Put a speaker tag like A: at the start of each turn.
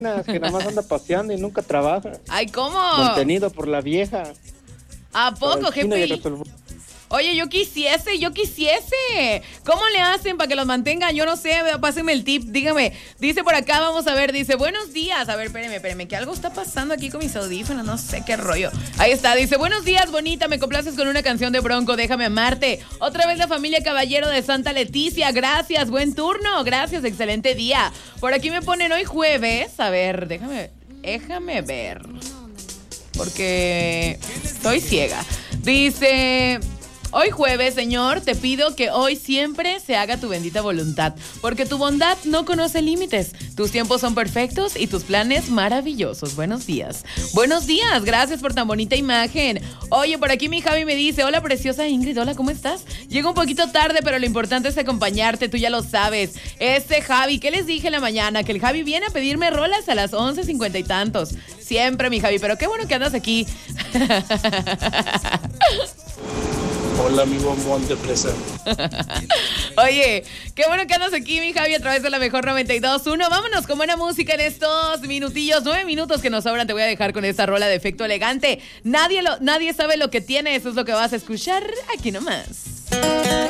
A: que nada más anda paseando y nunca trabaja.
B: Ay, ¿cómo?
A: Mantenido por la vieja.
B: ¿A poco, jefe? Oye, yo quisiese. ¿Cómo le hacen para que los mantengan? Yo no sé, pásenme el tip, dígame. Dice por acá, vamos a ver, dice, buenos días. A ver, espéreme, que algo está pasando aquí con mis audífonos, no sé qué rollo. Ahí está, dice, buenos días, bonita, me complaces con una canción de Bronco, déjame amarte. Otra vez la familia Caballero de Santa Leticia, gracias, buen turno, gracias, excelente día. Por aquí me ponen hoy jueves, a ver, déjame ver. Porque estoy ciega. Dice... Hoy jueves, Señor, te pido que hoy siempre se haga tu bendita voluntad, porque tu bondad no conoce límites. Tus tiempos son perfectos y tus planes maravillosos. Buenos días. Buenos días, gracias por tan bonita imagen. Oye, por aquí mi Javi me dice, hola preciosa Ingrid, hola, ¿cómo estás? Llego un poquito tarde, pero lo importante es acompañarte, tú ya lo sabes. Javi, ¿qué les dije en la mañana? Que el Javi viene a pedirme rolas a las 11:50 y tantos. Siempre, mi Javi, pero qué bueno que andas aquí.
C: Hola, mi bombón de fresa.
B: Oye, qué bueno que andas aquí, mi Javi, a través de la mejor 92.1. Vámonos con buena música en estos minutillos, 9 minutos que nos sobran. Te voy a dejar con esta rola de Efecto Elegante. Nadie sabe lo que tiene, eso es lo que vas a escuchar aquí nomás.